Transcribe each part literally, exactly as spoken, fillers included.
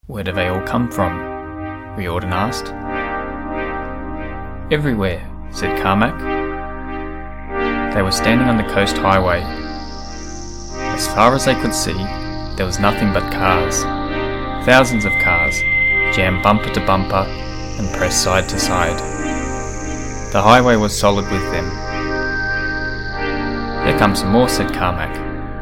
"Where do they all come from?" Riordan asked. "Everywhere," said Carmack. They were standing on the coast highway. As far as they could see, there was nothing but cars. Thousands of cars, jammed bumper to bumper and pressed side to side. The highway was solid with them. "There come some more," said Carmack.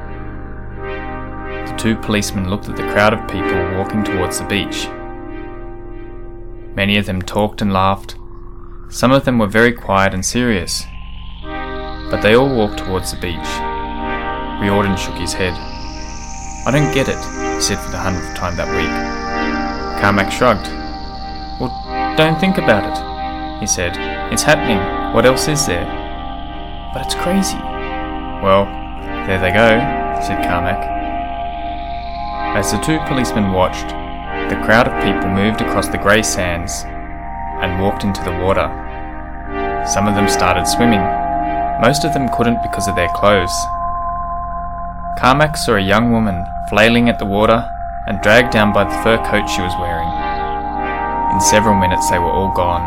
The two policemen looked at the crowd of people walking towards the beach. Many of them talked and laughed. Some of them were very quiet and serious. But they all walked towards the beach. Riordan shook his head. "I don't get it," he said for the hundredth time that week. Carmack shrugged. "Well, don't think about it," he said. "It's happening. What else is there?" "But it's crazy." "Well, there they go," said Carmack. As the two policemen watched, the crowd of people moved across the grey sands and walked into the water. Some of them started swimming. Most of them couldn't because of their clothes. Carmack saw a young woman flailing at the water and dragged down by the fur coat she was wearing. In several minutes they were all gone.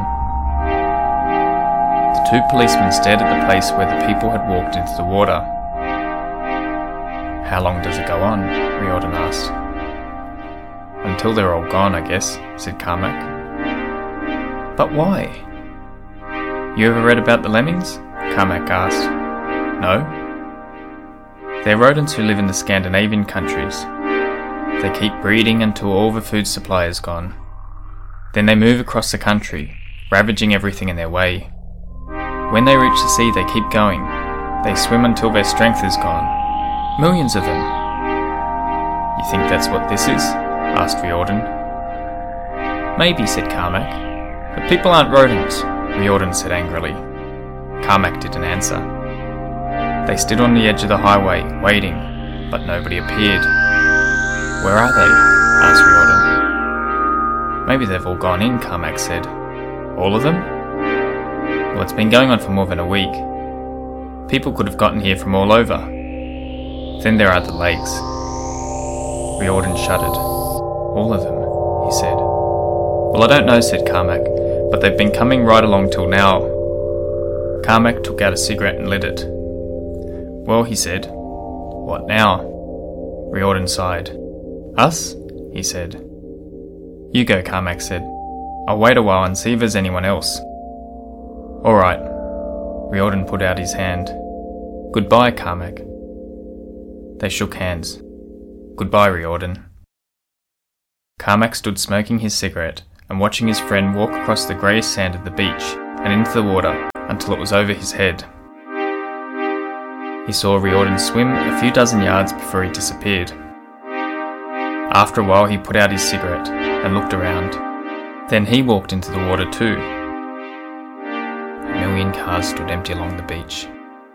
The two policemen stared at the place where the people had walked into the water. "How long does it go on?" Riordan asked. "Until they're all gone, I guess," said Carmack. "But why?" "You ever read about the lemmings?" Carmack asked. "No." "They're rodents who live in the Scandinavian countries. They keep breeding until all the food supply is gone. Then they move across the country, ravaging everything in their way. When they reach the sea, they keep going. They swim until their strength is gone. Millions of them." "You think that's what this is?" asked Riordan. "Maybe," said Carmack. "But people aren't rodents," Riordan said angrily. Carmack didn't answer. They stood on the edge of the highway, waiting, but nobody appeared. "Where are they?" asked Riordan. "Maybe they've all gone in," Carmack said. "All of them?" "Well, it's been going on for more than a week. People could have gotten here from all over. Then there are the lakes." Riordan shuddered. "All of them," he said. "Well, I don't know," said Carmack, "but they've been coming right along till now." Carmack took out a cigarette and lit it. "Well," he said, "what now?" Riordan sighed. "Us?" he said. "You go," Carmack said. "I'll wait a while and see if there's anyone else." "All right." Riordan put out his hand. "Goodbye, Carmack." They shook hands. "Goodbye, Riordan." Carmack stood smoking his cigarette and watching his friend walk across the grey sand of the beach and into the water until it was over his head. He saw Riordan swim a few dozen yards before he disappeared. After a while he put out his cigarette and looked around. Then he walked into the water too. A million cars stood empty along the beach.